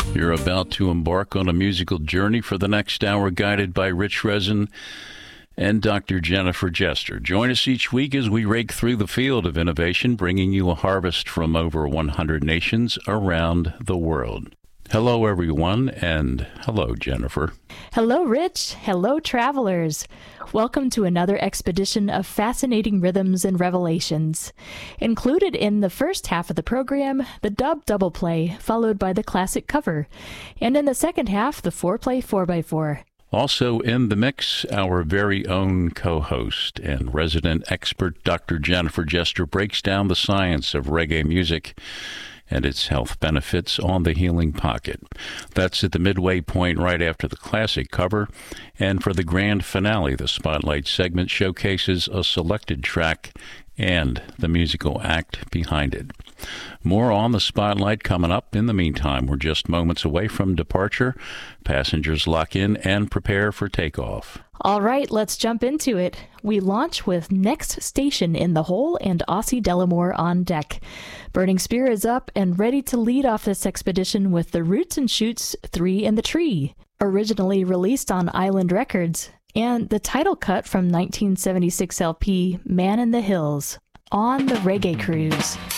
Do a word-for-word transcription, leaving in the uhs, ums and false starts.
You're about to embark on a musical journey for the next hour, guided by Rich Rezin and Doctor Jennifer Jester. Join us each week as we rake through the field of innovation, bringing you a harvest from over one hundred nations around the world. Hello, everyone, and hello, Jennifer. Hello, Rich. Hello, travelers. Welcome to another expedition of fascinating rhythms and revelations. Included in the first half of the program, the dub double play, followed by the classic cover. And in the second half, the four-play four by four. Also in the mix, our very own co-host and resident expert, Doctor Jennifer Jester, breaks down the science of reggae music and its health benefits on the Healing Pocket. That's at the midway point right after the classic cover. And for the grand finale, the Spotlight segment showcases a selected track and the musical act behind it. More on the Spotlight coming up. In the meantime, we're just moments away from departure. Passengers lock in and prepare for takeoff. All right, let's jump into it. We launch with Next Station in the Hole and Ossie Delamore on deck. Burning Spear is up and ready to lead off this expedition with the Roots and Shoots Three in the Tree, originally released on Island Records, and the title cut from nineteen seventy-six L P Man in the Hills, on the Reggae Cruise.